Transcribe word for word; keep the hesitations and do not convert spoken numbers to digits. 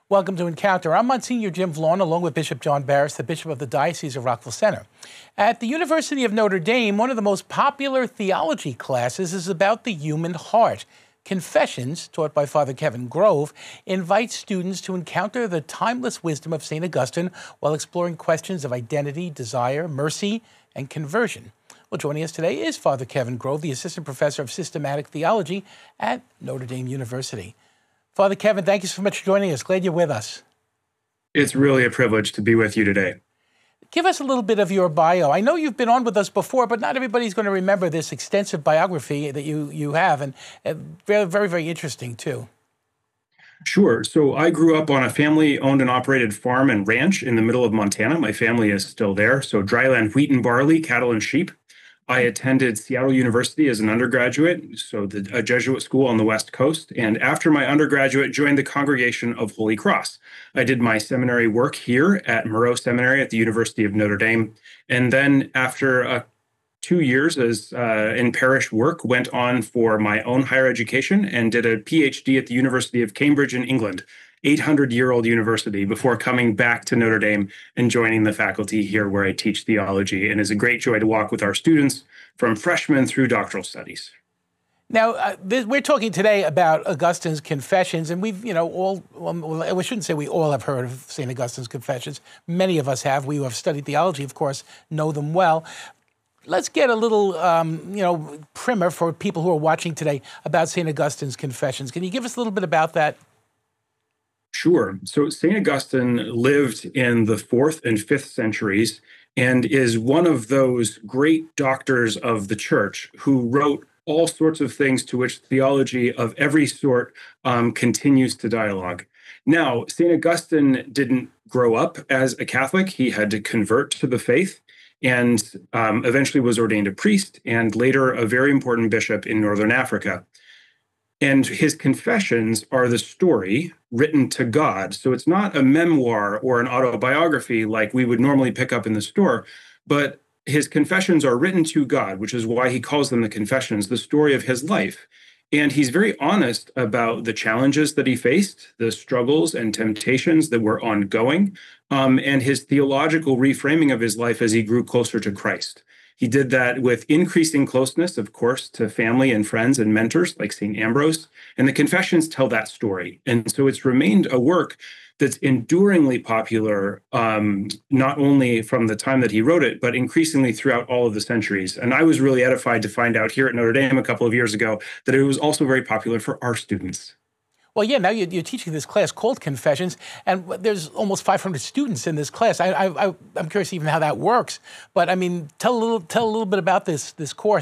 Welcome to Encounter. I'm Monsignor Jim Vaughn, along with Bishop John Barris, the Bishop of the Diocese of Rockville Centre. At the University of Notre Dame, one of the most popular theology classes is about the human heart. Confessions, taught by Father Kevin Grove, invite students to encounter the timeless wisdom of Saint Augustine while exploring questions of identity, desire, mercy, and conversion. Well, joining us today is Father Kevin Grove, the Assistant Professor of Systematic Theology at Notre Dame University. Father Kevin, thank you so much for joining us. Glad you're with us. It's really a privilege to be with you today. Give us a little bit of your bio. I know you've been on with us before, but not everybody's going to remember this extensive biography that you, you have, and uh, very, very, very interesting, too. Sure. So I grew up on a family-owned and operated farm and ranch in the middle of Montana. My family is still there. So dryland wheat and barley, cattle and sheep. I attended Seattle University as an undergraduate, so the, a Jesuit school on the West Coast. And after my undergraduate, joined the Congregation of Holy Cross. I did my seminary work here at Moreau Seminary at the University of Notre Dame. And then after uh, two years as uh, in parish work, went on for my own higher education and did a PhD at the University of Cambridge in England. eight hundred year old university, before coming back to Notre Dame and joining the faculty here where I teach theology. And it's a great joy to walk with our students from freshmen through doctoral studies. Now, uh, this, we're talking today about Augustine's Confessions, and we've, you know, all, well, we shouldn't say we all have heard of Saint Augustine's Confessions. Many of us have. We who have studied theology, of course, know them well. Let's get a little, um, you know, primer for people who are watching today about Saint Augustine's Confessions. Can you give us a little bit about that? Sure. So Saint Augustine lived in the fourth and fifth centuries and is one of those great doctors of the church who wrote all sorts of things to which theology of every sort um, continues to dialogue. Now, Saint Augustine didn't grow up as a Catholic. He had to convert to the faith and um, eventually was ordained a priest and later a very important bishop in Northern Africa. And his confessions are the story written to God. So it's not a memoir or an autobiography like we would normally pick up in the store, but his confessions are written to God, which is why he calls them the Confessions, the story of his life. And he's very honest about the challenges that he faced, the struggles and temptations that were ongoing, um, and his theological reframing of his life as he grew closer to Christ. He did that with increasing closeness, of course, to family and friends and mentors like Saint Ambrose. And the Confessions tell that story. And so it's remained a work that's enduringly popular, um, not only from the time that he wrote it, but increasingly throughout all of the centuries. And I was really edified to find out here at Notre Dame a couple of years ago that it was also very popular for our students. Well, yeah, now you're, you're teaching this class called Confessions, and there's almost five hundred students in this class. I, I, I'm curious even how that works. But, I mean, tell a little, tell a little bit about this, this course.